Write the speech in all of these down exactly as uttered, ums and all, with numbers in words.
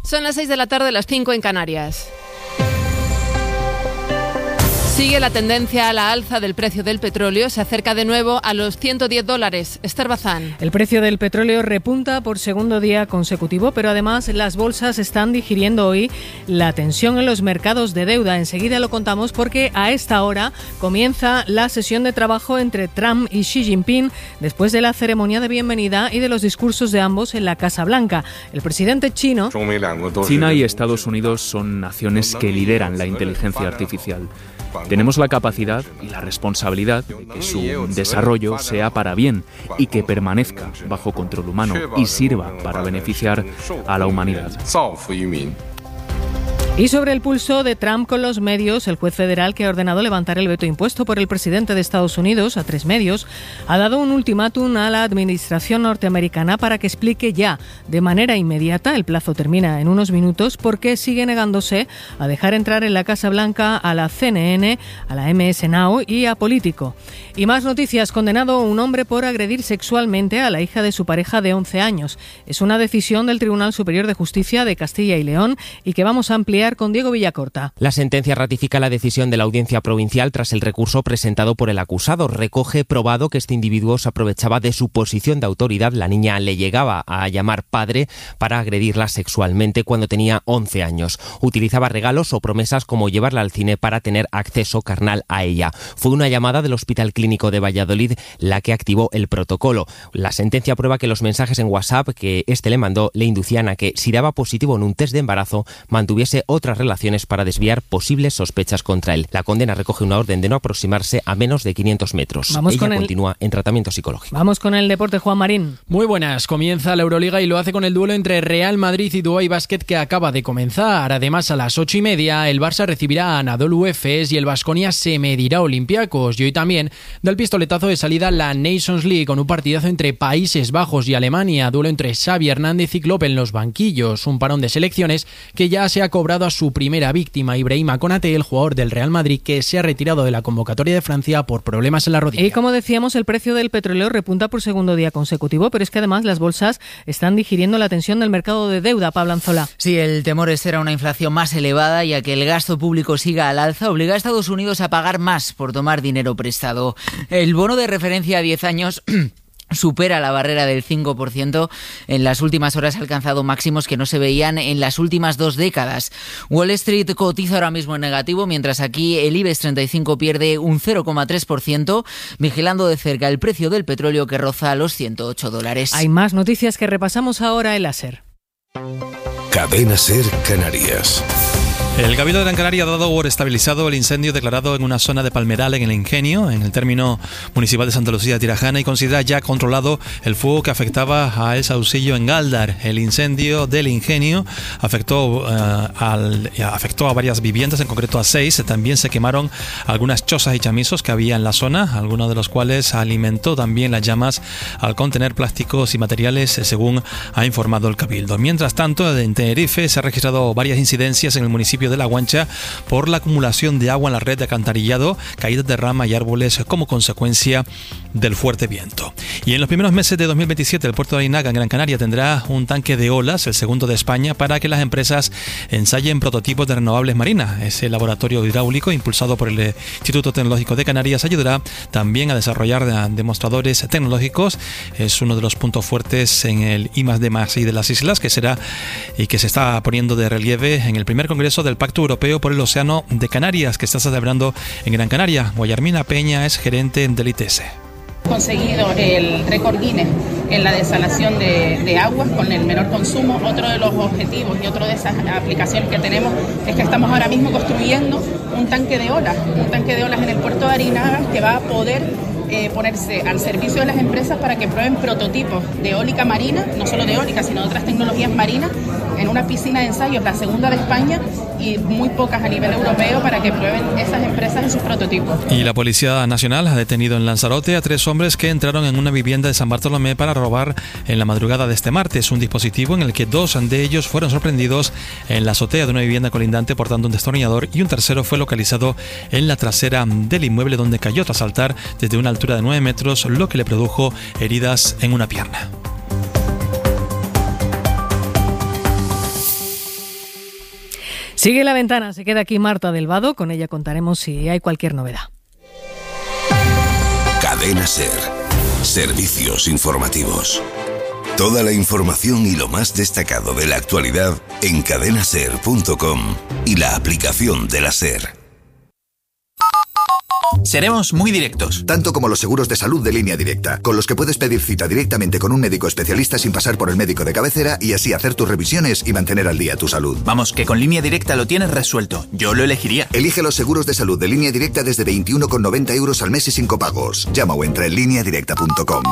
Son las seis de la tarde, las cinco en Canarias. Sigue la tendencia a la alza del precio del petróleo, se acerca de nuevo a los ciento diez dólares. Esther Bazán. El precio del petróleo repunta por segundo día consecutivo, pero además las bolsas están digiriendo hoy la tensión en los mercados de deuda. Enseguida lo contamos porque a esta hora comienza la sesión de trabajo entre Trump y Xi Jinping después de la ceremonia de bienvenida y de los discursos de ambos en la Casa Blanca. El presidente chino... China y Estados Unidos son naciones que lideran la inteligencia artificial. Tenemos la capacidad y la responsabilidad de que su desarrollo sea para bien y que permanezca bajo control humano y sirva para beneficiar a la humanidad. Y sobre el pulso de Trump con los medios, el juez federal que ha ordenado levantar el veto impuesto por el presidente de Estados Unidos a tres medios ha dado un ultimátum a la administración norteamericana para que explique ya de manera inmediata, el plazo termina en unos minutos, porque sigue negándose a dejar entrar en la Casa Blanca a la C N N, a la M S Now y a Político. Y más noticias, condenado un hombre por agredir sexualmente a la hija de su pareja de once años. Es una decisión del Tribunal Superior de Justicia de Castilla y León y que vamos a ampliar con Diego Villacorta. La sentencia ratifica la decisión de la Audiencia Provincial tras el recurso presentado por el acusado. Recoge probado que este individuo se aprovechaba de su posición de autoridad. La niña le llegaba a llamar padre para agredirla sexualmente cuando tenía once años. Utilizaba regalos o promesas como llevarla al cine para tener acceso carnal a ella. Fue una llamada del Hospital Clínico de Valladolid la que activó el protocolo. La sentencia prueba que los mensajes en WhatsApp que este le mandó le inducían a que, si daba positivo en un test de embarazo, mantuviese otras relaciones para desviar posibles sospechas contra él. La condena recoge una orden de no aproximarse a menos de quinientos metros. Vamos Ella con continúa el... en tratamiento psicológico. Vamos con el deporte, Juan Marín. Muy buenas. Comienza la Euroliga y lo hace con el duelo entre Real Madrid y Dubái Basket que acaba de comenzar. Además, a las ocho y media, el Barça recibirá a Anadolu Efes y el Baskonia se medirá a Olympiacos. Y hoy también da el pistoletazo de salida la Nations League con un partidazo entre Países Bajos y Alemania. Duelo entre Xavi Hernández y Klopp en los banquillos. Un parón de selecciones que ya se ha cobrado a su primera víctima, Ibrahima Konaté, el jugador del Real Madrid que se ha retirado de la convocatoria de Francia por problemas en la rodilla. Y como decíamos, el precio del petróleo repunta por segundo día consecutivo, pero es que además las bolsas están digiriendo la tensión del mercado de deuda. Pablo Anzola. Sí, el temor es ser una inflación más elevada y a que el gasto público siga al alza obliga a Estados Unidos a pagar más por tomar dinero prestado. El bono de referencia a diez años supera la barrera del cinco por ciento. En las últimas horas ha alcanzado máximos que no se veían en las últimas dos décadas. Wall Street cotiza ahora mismo en negativo, mientras aquí el IBEX treinta y cinco pierde un cero coma tres por ciento, vigilando de cerca el precio del petróleo que roza los ciento ocho dólares. Hay más noticias que repasamos ahora en la SER. Cadena SER Canarias. El Cabildo de Gran Canaria ha dado por estabilizado el incendio declarado en una zona de Palmeral en el Ingenio, en el término municipal de Santa Lucía de Tirajana, y considera ya controlado el fuego que afectaba a El Saucillo en Gáldar. El incendio del Ingenio afectó, uh, al, afectó a varias viviendas, en concreto a seis. También se quemaron algunas chozas y chamisos que había en la zona, algunos de los cuales alimentó también las llamas al contener plásticos y materiales, según ha informado el Cabildo. Mientras tanto, en Tenerife se han registrado varias incidencias en el municipio de La Guancha por la acumulación de agua en la red de alcantarillado, caídas de rama y árboles como consecuencia del fuerte viento. Y en los primeros meses de dos mil veintisiete el puerto de Ainaga en Gran Canaria tendrá un tanque de olas, el segundo de España, para que las empresas ensayen prototipos de renovables marinas. Ese laboratorio hidráulico impulsado por el Instituto Tecnológico de Canarias ayudará también a desarrollar demostradores tecnológicos. Es uno de los puntos fuertes en el I más D más I de las islas, que será y que se está poniendo de relieve en el primer congreso del Pacto Europeo por el Océano de Canarias, que está celebrando en Gran Canaria. Guillermina Peña es gerente del I T E S E. Conseguido el récord Guinness en la desalación de, de aguas con el menor consumo. Otro de los objetivos y otro de esas aplicaciones que tenemos es que estamos ahora mismo construyendo un tanque de olas, un tanque de olas en el puerto de Ainaga que va a poder Eh, ponerse al servicio de las empresas para que prueben prototipos de eólica marina, no solo de eólica, sino de otras tecnologías marinas, en una piscina de ensayos, la segunda de España, y muy pocas a nivel europeo, para que prueben esas empresas en sus prototipos. Y la Policía Nacional ha detenido en Lanzarote a tres hombres que entraron en una vivienda de San Bartolomé para robar en la madrugada de este martes un dispositivo en el que dos de ellos fueron sorprendidos en la azotea de una vivienda colindante portando un destornillador, y un tercero fue localizado en la trasera del inmueble, donde cayó tras saltar desde una altura de nueve metros, lo que le produjo heridas en una pierna. Sigue La Ventana, se queda aquí Marta del Vado, con ella contaremos si hay cualquier novedad. Cadena SER. Servicios informativos. Toda la información y lo más destacado de la actualidad en cadena ser punto com y la aplicación de la SER. Seremos muy directos. Tanto como los seguros de salud de Línea Directa, con los que puedes pedir cita directamente con un médico especialista sin pasar por el médico de cabecera y así hacer tus revisiones y mantener al día tu salud. Vamos, que con Línea Directa lo tienes resuelto. Yo lo elegiría. Elige los seguros de salud de Línea Directa desde veintiuno con noventa euros al mes y sin copagos. Llama o entra en línea directa punto com.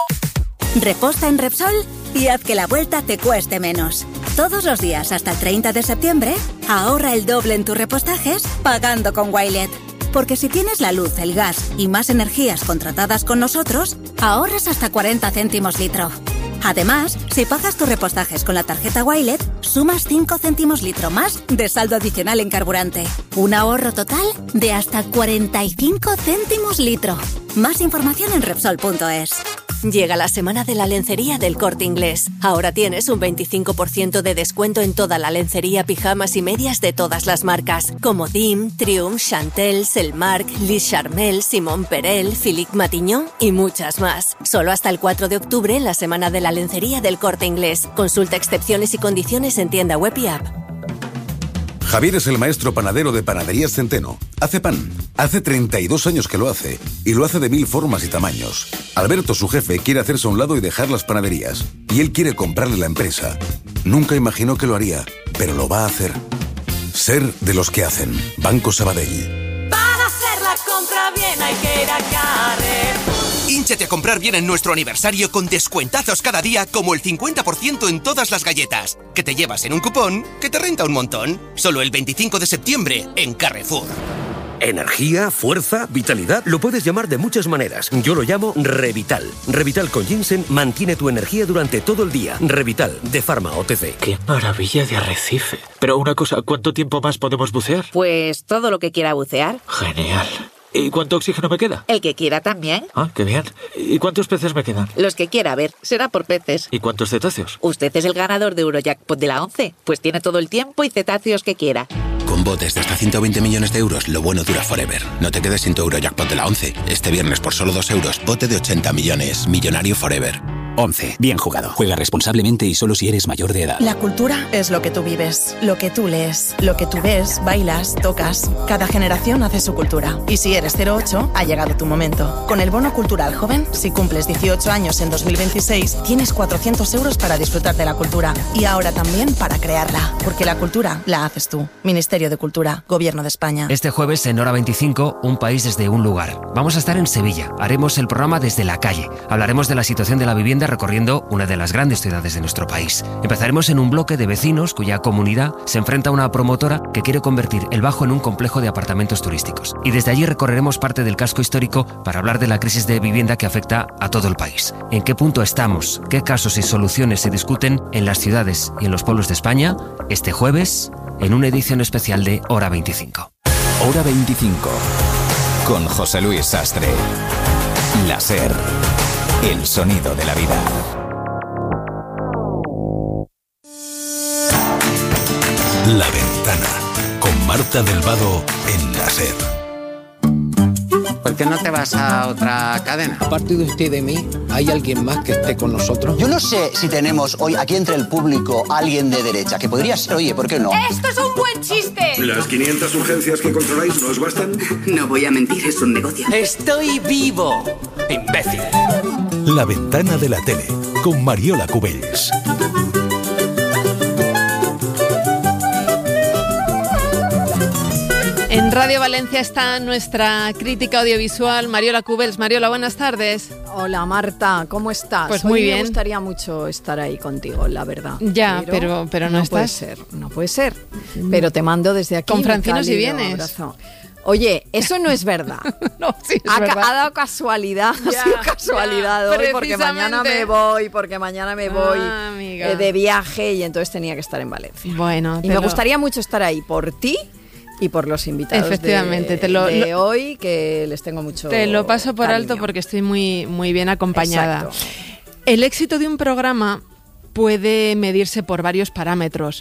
Reposta en Repsol y haz que la vuelta te cueste menos. Todos los días hasta el treinta de septiembre, ahorra el doble en tus repostajes pagando con Wilet. Porque si tienes la luz, el gas y más energías contratadas con nosotros, ahorras hasta cuarenta céntimos litro. Además, si pagas tus repostajes con la tarjeta Wilet, sumas cinco céntimos litro más de saldo adicional en carburante. Un ahorro total de hasta cuarenta y cinco céntimos litro. Más información en Repsol punto es. Llega la semana de la lencería del Corte Inglés. Ahora tienes un veinticinco por ciento de descuento en toda la lencería, pijamas y medias de todas las marcas, como D I M, Triumph, Chantel, Selmark, Lis Charmel, Simon Perel, Philippe Matignon y muchas más. Solo hasta el cuatro de octubre en la semana de la lencería del Corte Inglés. Consulta excepciones y condiciones en tienda web y app. Javier es el maestro panadero de Panaderías Centeno. Hace pan. Hace treinta y dos años que lo hace. Y lo hace de mil formas y tamaños. Alberto, su jefe, quiere hacerse a un lado y dejar las panaderías. Y él quiere comprarle la empresa. Nunca imaginó que lo haría, pero lo va a hacer. Ser de los que hacen. Banco Sabadell. Para hacer la compra bien hay que ir a Carrefour. Hínchate a comprar bien en nuestro aniversario con descuentazos cada día, como el cincuenta por ciento en todas las galletas, que te llevas en un cupón que te renta un montón. Solo el veinticinco de septiembre en Carrefour. Energía, fuerza, vitalidad, lo puedes llamar de muchas maneras. Yo lo llamo Revital. Revital con ginseng mantiene tu energía durante todo el día. Revital, de Pharma O T C. ¡Qué maravilla de arrecife! Pero una cosa, ¿cuánto tiempo más podemos bucear? Pues todo lo que quiera bucear. Genial. ¿Y cuánto oxígeno me queda? El que quiera también. Ah, qué bien. ¿Y cuántos peces me quedan? Los que quiera, a ver, será por peces. ¿Y cuántos cetáceos? Usted es el ganador de Eurojackpot de la once, pues tiene todo el tiempo y cetáceos que quiera. Con botes de hasta ciento veinte millones de euros, lo bueno dura forever. No te quedes sin tu Eurojackpot de la once. Este viernes por solo dos euros, bote de ochenta millones. Millonario forever. once. Bien jugado. Juega responsablemente y solo si eres mayor de edad. La cultura es lo que tú vives, lo que tú lees, lo que tú ves, bailas, tocas. Cada generación hace su cultura. Y si eres cero ocho, ha llegado tu momento. Con el Bono Cultural Joven, si cumples dieciocho años en dos mil veintiséis, tienes cuatrocientos euros para disfrutar de la cultura. Y ahora también para crearla. Porque la cultura la haces tú. Ministerio de Cultura, Gobierno de España. Este jueves en Hora veinticinco, un país desde un lugar. Vamos a estar en Sevilla. Haremos el programa desde la calle. Hablaremos de la situación de la vivienda recorriendo una de las grandes ciudades de nuestro país. Empezaremos en un bloque de vecinos cuya comunidad se enfrenta a una promotora que quiere convertir el Bajo en un complejo de apartamentos turísticos. Y desde allí recorreremos parte del casco histórico para hablar de la crisis de vivienda que afecta a todo el país. ¿En qué punto estamos? ¿Qué casos y soluciones se discuten en las ciudades y en los pueblos de España? Este jueves, en una edición especial de Hora veinticinco. Hora veinticinco. Con José Luis Sastre. La SER. El sonido de la vida. La Ventana, con Marta del Vado en la SER. ¿Por qué no te vas a otra cadena? Aparte de usted y de mí, ¿hay alguien más que esté con nosotros? Yo no sé si tenemos hoy aquí entre el público alguien de derecha, que podría ser, oye, ¿por qué no? ¡Esto es un buen chiste! ¿Las quinientas urgencias que controláis no os bastan? No voy a mentir, es un negocio. ¡Estoy vivo! ¡Imbécil! La Ventana de la Tele, con Mariola Cubells. En Radio Valencia está nuestra crítica audiovisual, Mariola Cubells. Mariola, buenas tardes. Hola Marta, ¿cómo estás? Pues muy Hoy bien. Me gustaría mucho estar ahí contigo, la verdad. Ya, pero, pero, pero no, no estás. puede ser, no puede ser. Pero te mando desde aquí Con Francino si un vienes. abrazo. Oye, eso no es verdad. No, sí es ha, verdad. ha dado casualidad, Ya, ha sido casualidad ya, hoy, porque mañana me voy, porque mañana me voy Ah, amiga. eh, de viaje y entonces tenía que estar en Valencia. Bueno, y te me lo- gustaría mucho estar ahí por ti y por los invitados Efectivamente, de, te lo- de lo- hoy, que les tengo mucho Te lo paso por cariño. alto porque estoy muy, muy bien acompañada. Exacto. El éxito de un programa puede medirse por varios parámetros.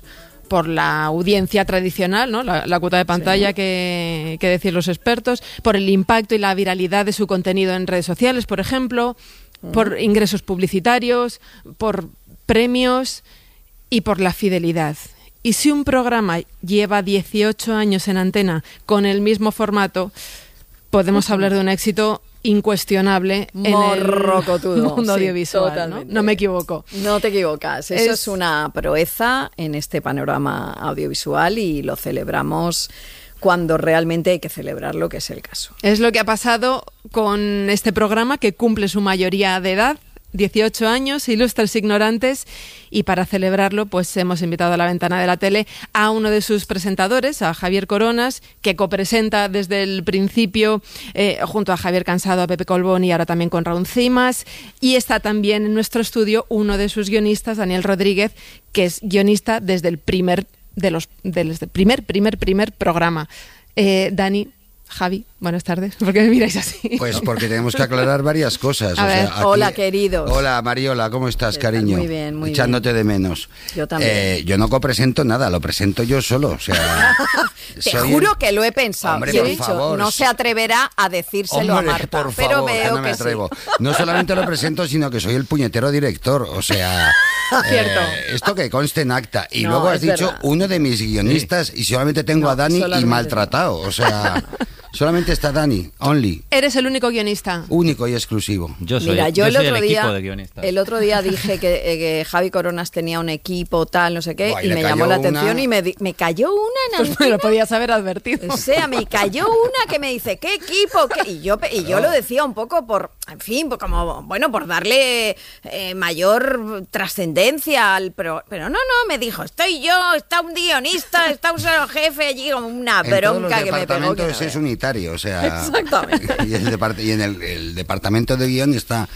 por la audiencia tradicional, ¿no? La, la cuota de pantalla sí. que, que decían los expertos, por el impacto y la viralidad de su contenido en redes sociales, por ejemplo, mm. por ingresos publicitarios, por premios y por la fidelidad. Y si un programa lleva dieciocho años en antena con el mismo formato, podemos uh-huh. hablar de un éxito incuestionable Morrocotudo, en el mundo sí, audiovisual, ¿no? No me equivoco. No te equivocas. Eso es... es una proeza en este panorama audiovisual y lo celebramos cuando realmente hay que celebrarlo, que es el caso. Es lo que ha pasado con este programa, que cumple su mayoría de edad, dieciocho años, Ilustres Ignorantes, y para celebrarlo pues hemos invitado a la ventana de la tele a uno de sus presentadores, a Javier Coronas, que copresenta desde el principio eh, junto a Javier Cansado, a Pepe Colbón y ahora también con Raúl Cimas, y está también en nuestro estudio uno de sus guionistas, Daniel Rodríguez, que es guionista desde el primer de los desde el primer primer primer programa. Eh, Dani, Javi, buenas tardes. ¿Por qué me miráis así? Pues porque tenemos que aclarar varias cosas. A o ver, sea, aquí... hola, queridos. Hola, Mariola, ¿cómo estás, cariño? Muy bien, muy Echándote bien. de menos. Yo también. Eh, yo no copresento nada, lo presento yo solo. O sea, te juro el... que lo he pensado. Hombre, y he por dicho, favor. no se atreverá a decírselo Hombre, a Marta. por pero favor, veo no me que atrevo. sí. No solamente lo presento, sino que soy el puñetero director. O sea, Cierto. Eh, esto que conste en acta. Y no, luego has dicho verdad. uno de mis guionistas sí. y solamente tengo no, a Dani y maltratado. O sea... Solamente está Dani, only. Eres el único guionista. Único y exclusivo. Yo soy, Mira, yo, yo el, soy otro el día, equipo de guionistas. El otro día dije que, eh, que Javi Coronas tenía un equipo tal, no sé qué, Buah, y, y me llamó la una... atención y me, di, me cayó una en pues me lo podías haber advertido. O sea, me cayó una que me dice, ¿qué equipo? ¿Qué? Y yo y yo oh. lo decía un poco por, en fin, por como, bueno, por darle eh, mayor trascendencia al... Pero, pero no, no, me dijo, estoy yo, está un guionista, está un solo jefe allí, como una en bronca todos los que me pegó. Que ese es unitario, o sea... Exactamente. Y, el depart- y en el, el departamento de guión está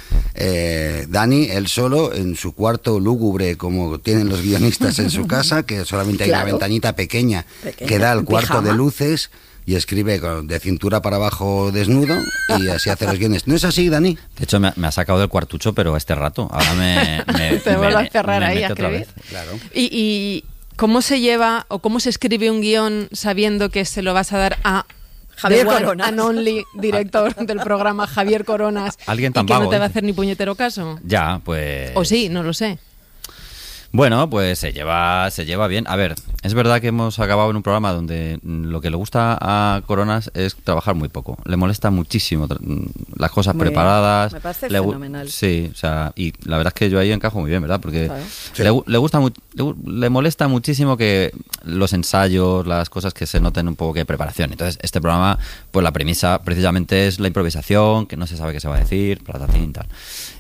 eh, Dani, él solo, en su cuarto lúgubre, como tienen los guionistas en su casa, que solamente hay claro. una ventanita pequeña, pequeña que da al cuarto pijama. de luces, y escribe con, de cintura para abajo desnudo, y así hace los guiones. ¿No es así, Dani? De hecho, me, me ha sacado del cuartucho, pero este rato. Ahora me... me Te vuelvo a cerrar me ahí a escribir. Claro. Y... y... ¿Cómo se lleva o cómo se escribe un guión sabiendo que se lo vas a dar a Javier Coronas, and only director del programa, Javier Coronas, alguien tan y que vago, no te va a ¿eh? hacer ni puñetero caso? Ya, pues... O sí, no lo sé. Bueno, pues se lleva se lleva bien. A ver, es verdad que hemos acabado en un programa donde lo que le gusta a Coronas es trabajar muy poco. Le molesta muchísimo las cosas muy preparadas. Bien. Me parece le, fenomenal. Sí, o sea, y la verdad es que yo ahí encajo muy bien, ¿verdad? Porque claro. le, sí. le gusta le, le molesta muchísimo que los ensayos, las cosas que se noten un poco que preparación. Entonces, este programa, pues la premisa precisamente es la improvisación, que no se sabe qué se va a decir, platatín, tal.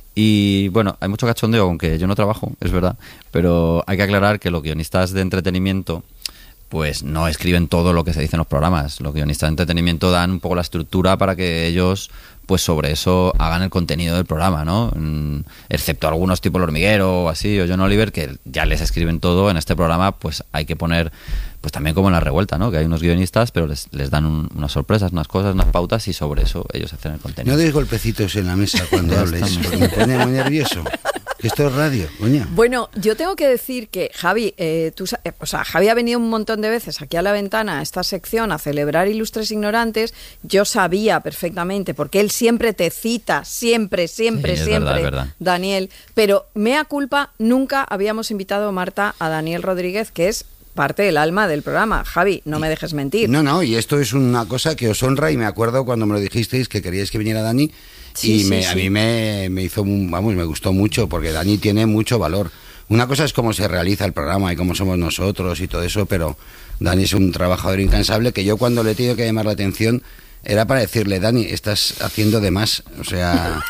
Y bueno, hay mucho cachondeo, aunque yo no trabajo, es verdad, pero hay que aclarar que los guionistas de entretenimiento pues no escriben todo lo que se dice en los programas. Los guionistas de entretenimiento dan un poco la estructura para que ellos pues sobre eso hagan el contenido del programa, ¿no? Mm, excepto algunos tipo El Hormiguero o así, o John Oliver, que ya les escriben todo. En este programa pues hay que poner, pues también como en La Revuelta, ¿no? Que hay unos guionistas, pero les, les dan un, unas sorpresas, unas cosas, unas pautas, y sobre eso ellos hacen el contenido. No des golpecitos en la mesa cuando hables, porque me pone muy nervioso. Esto es radio, coño. Bueno, yo tengo que decir que Javi, eh, tú, eh, o sea, Javi ha venido un montón de veces aquí a La Ventana, a esta sección, a celebrar Ilustres Ignorantes. Yo sabía perfectamente, porque él siempre te cita, siempre, siempre, sí, es siempre, verdad, es verdad. Daniel. Pero mea culpa, nunca habíamos invitado, Marta, a Daniel Rodríguez, que es parte del alma del programa. Javi, no me dejes mentir. No, no, y esto es una cosa que os honra, y me acuerdo cuando me lo dijisteis que queríais que viniera Dani. Sí, y me, sí, sí. a mí me, me hizo, vamos, me gustó mucho, porque Dani tiene mucho valor. Una cosa es cómo se realiza el programa y cómo somos nosotros y todo eso, pero Dani es un trabajador incansable, que yo cuando le he tenido que llamar la atención era para decirle, Dani, estás haciendo de más, o sea...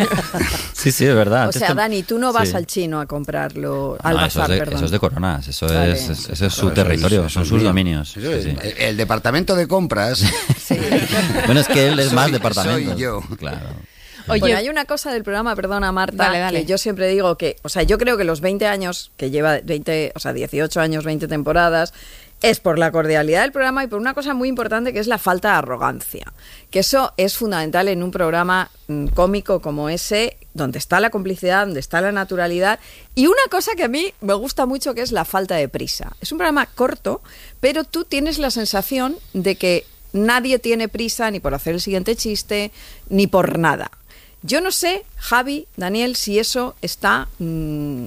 Sí, sí, es verdad. O sea, Esto... Dani, tú no vas sí. al chino a comprarlo, al no, bazar, eso es de, perdón. Eso es de Coronas, eso vale. es, es, ese es su claro, territorio, eso es, eso son sus mío. dominios. Eso es, sí, sí. El, el departamento de compras... Sí. Bueno, es que él es soy, más departamento. Soy yo. Claro. Oye, bueno, hay una cosa del programa, perdona Marta, dale, dale. que yo siempre digo que, o sea, yo creo que los veinte años que lleva, veinte, o sea, dieciocho años, veinte temporadas, es por la cordialidad del programa y por una cosa muy importante que es la falta de arrogancia. Que eso es fundamental en un programa mm, cómico como ese, donde está la complicidad, donde está la naturalidad. Y una cosa que a mí me gusta mucho, que es la falta de prisa. Es un programa corto, pero tú tienes la sensación de que nadie tiene prisa ni por hacer el siguiente chiste, ni por nada. Yo no sé, Javi, Daniel, si eso está mmm,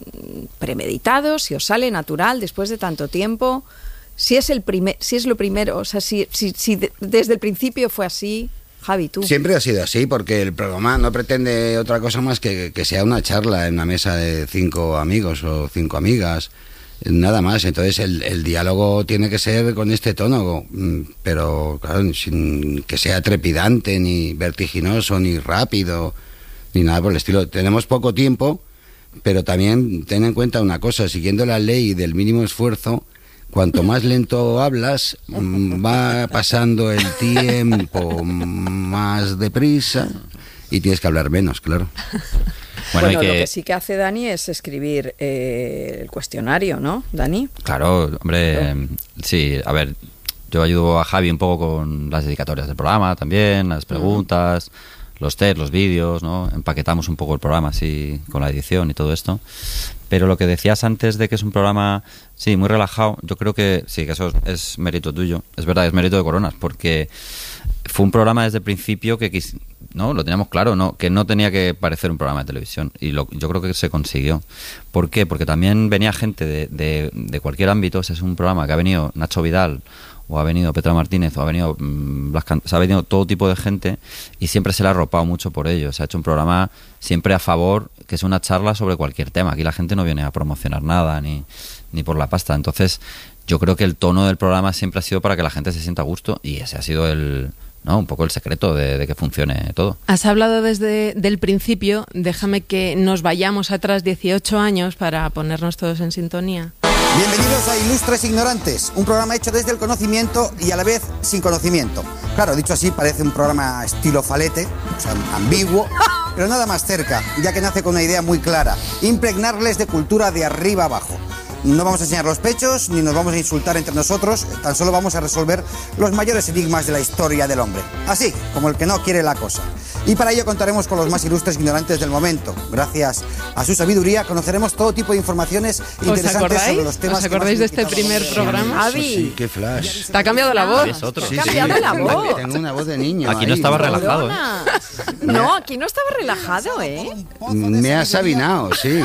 premeditado, si os sale natural después de tanto tiempo, si es el primer, si es lo primero, o sea, si, si, si de, desde el principio fue así. Javi, tú. Siempre ha sido así, porque el programa no pretende otra cosa más que que sea una charla en una mesa de cinco amigos o cinco amigas, nada más. Entonces el, el diálogo tiene que ser con este tono, pero claro, sin que sea trepidante, ni vertiginoso, ni rápido, ni nada por el estilo. Tenemos poco tiempo, pero también ten en cuenta una cosa, siguiendo la ley del mínimo esfuerzo, cuanto más lento hablas, va pasando el tiempo más deprisa y tienes que hablar menos, claro. Bueno, bueno que... lo que sí que hace Dani es escribir eh, el cuestionario, ¿no, Dani? Claro, hombre, claro. Sí, a ver, yo ayudo a Javi un poco con las dedicatorias del programa también, las preguntas, uh-huh. los test, los vídeos, ¿no? Empaquetamos un poco el programa así con la edición y todo esto. Pero lo que decías antes de que es un programa, sí, muy relajado, yo creo que sí, que eso es, es mérito tuyo. Es verdad, es mérito de Coronas, porque fue un programa desde el principio que quis, no lo teníamos claro, no que no tenía que parecer un programa de televisión. Y lo, yo creo que se consiguió. ¿Por qué? Porque también venía gente de, de, de cualquier ámbito. Ese es un programa que ha venido Nacho Vidal, o ha venido Petra Martínez, o ha venido mmm, Blas Can... se ha venido todo tipo de gente y siempre se le ha arropado mucho por ello. Se ha hecho un programa siempre a favor, que es una charla sobre cualquier tema. Aquí la gente no viene a promocionar nada ni, ni por la pasta. Entonces yo creo que el tono del programa siempre ha sido para que la gente se sienta a gusto, y ese ha sido el, ¿no? un poco el secreto de, de que funcione todo. Has hablado desde el principio, déjame que nos vayamos atrás dieciocho años para ponernos todos en sintonía. Bienvenidos a Ilustres Ignorantes, un programa hecho desde el conocimiento y a la vez sin conocimiento. Claro, dicho así, parece un programa estilo Falete, o sea, ambiguo, pero nada más cerca, ya que nace con una idea muy clara: impregnarles de cultura de arriba abajo. No vamos a enseñar los pechos, ni nos vamos a insultar entre nosotros, tan solo vamos a resolver los mayores enigmas de la historia del hombre. Así, como el que no quiere la cosa. Y para ello contaremos con los más ilustres ignorantes del momento. Gracias a su sabiduría conoceremos todo tipo de informaciones interesantes sobre los temas. ¿Os acordáis de este primer programa? Javi, sí, qué flash. Te ha cambiado la voz. Es otro. Sí, ha cambiado sí. la voz. Tengo una voz de niño. Aquí no ahí. estaba relajado, ¿eh? No, aquí no estaba relajado, ¿eh? Me has avinado, sí.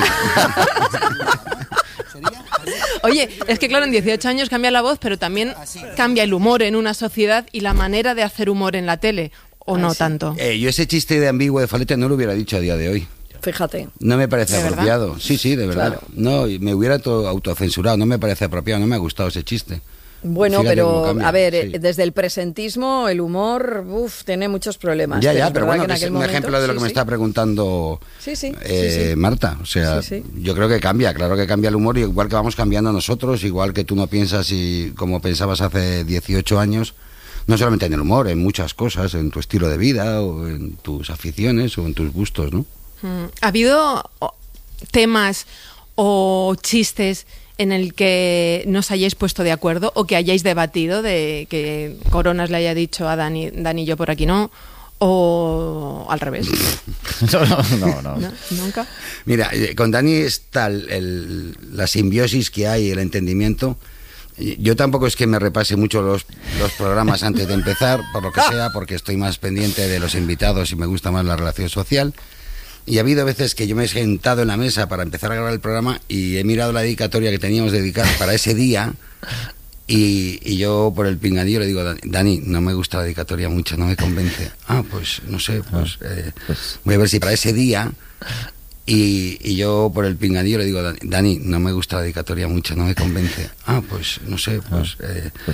Oye, es que claro, en dieciocho años cambia la voz, pero también cambia el humor en una sociedad y la manera de hacer humor en la tele, ¿o no tanto? Eh, yo ese chiste de ambiguo de Falete no lo hubiera dicho a día de hoy. Fíjate. No me parece ¿De apropiado. verdad? Sí, sí, de verdad. Claro. No, me hubiera autocensurado, no me parece apropiado, no me ha gustado ese chiste. Bueno, Fíjate pero a ver, sí. desde el presentismo el humor uf, tiene muchos problemas. Ya, pero ya, es pero verdad bueno, que que en es aquel un momento, ejemplo de lo sí, que me sí. está preguntando sí, sí, eh, sí, sí. Marta. O sea, Sí, sí. yo creo que cambia, claro que cambia el humor, igual que vamos cambiando nosotros, igual que tú no piensas y como pensabas hace dieciocho años, no solamente en el humor, en muchas cosas, en tu estilo de vida o en tus aficiones o en tus gustos, ¿no? ¿Ha habido temas o chistes en el que nos hayáis puesto de acuerdo o que hayáis debatido, de que Coronas le haya dicho a Dani, Dani, yo por aquí no, o al revés? no, no, no, no. ¿No? ¿Nunca? Mira, con Dani está el, el, la simbiosis que hay, el entendimiento. Yo tampoco es que me repase mucho los, los programas antes de empezar, por lo que sea, porque estoy más pendiente de los invitados y me gusta más la relación social. Y ha habido veces que yo me he sentado en la mesa para empezar a grabar el programa y he mirado la dedicatoria que teníamos dedicada para ese día y, y yo por el pinganillo le digo, Dani, no me gusta la dedicatoria mucho, no me convence. Ah, pues no sé, pues eh, voy a ver si para ese día... Y, y yo por el pinganillo le digo, Dani, no me gusta la dedicatoria mucho, no me convence. Ah, pues no sé, pues eh,